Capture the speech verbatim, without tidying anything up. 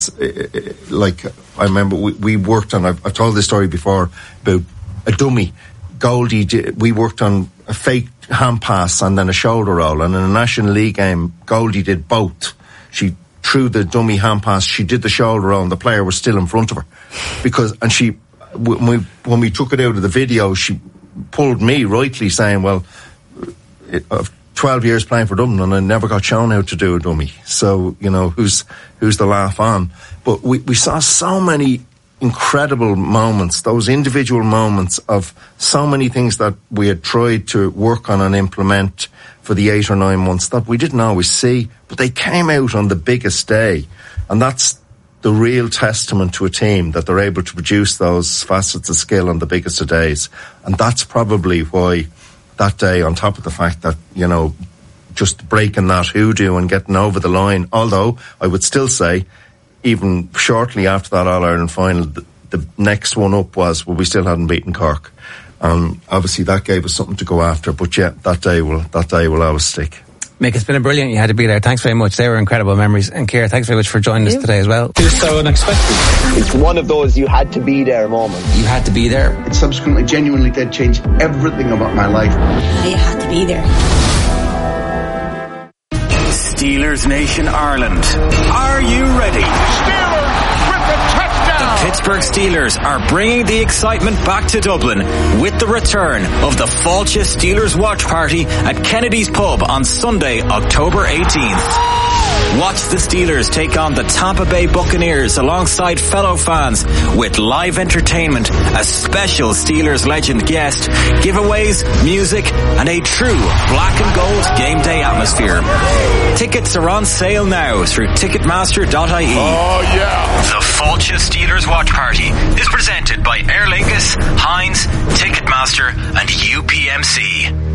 like, I remember we, we worked on, I've, I've told this story before, about a dummy. Goldie, did, we worked on a fake hand pass and then a shoulder roll. And in a National League game, Goldie did both. She threw the dummy hand pass, she did the shoulder roll, and the player was still in front of her. Because, and she, when we, when we took it out of the video, she pulled me, rightly saying, well, it, uh, twelve years playing for Dublin and I never got shown how to do a dummy. So, you know, who's who's the laugh on? But we, we saw so many incredible moments, those individual moments of so many things that we had tried to work on and implement for the eight or nine months that we didn't always see, but they came out on the biggest day. And that's the real testament to a team, that they're able to produce those facets of skill on the biggest of days. And that's probably why that day, on top of the fact that, you know, just breaking that hoodoo and getting over the line, although I would still say, even shortly after that All-Ireland final, the, the next one up was, well, we still hadn't beaten Cork. Um, obviously that gave us something to go after, but yeah, that day will, that day will always stick. Mick, it's been a brilliant, you had to be there. Thanks very much. They were incredible memories. And Ciara, thanks very much for joining us today as well. It's so unexpected. It's one of those you had to be there moments. You had to be there. It subsequently genuinely did change everything about my life. I had to be there. Steelers Nation Ireland. Are you ready? Steelers with the touchdown! The Pittsburgh Steelers are bringing the excitement back to Dublin with the return of the Fáilte Steelers Watch Party at Kennedy's Pub on Sunday, October eighteenth. Watch the Steelers take on the Tampa Bay Buccaneers alongside fellow fans with live entertainment, a special Steelers legend guest, giveaways, music, and a true black and gold game day atmosphere. Tickets are on sale now through ticketmaster dot I E. Oh yeah! The Fáilte Steelers Watch Party is presented by Aer Lingus, Heinz, Ticketmaster, and U P M C.